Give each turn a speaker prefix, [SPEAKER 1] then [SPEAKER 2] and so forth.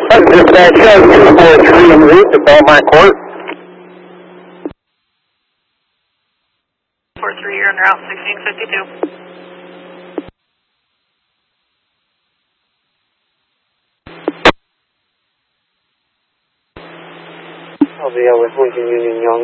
[SPEAKER 1] Dispatch 243 en route to Belmont Court.
[SPEAKER 2] 43, you're on route 1652.
[SPEAKER 1] LVL with Lincoln Union Young.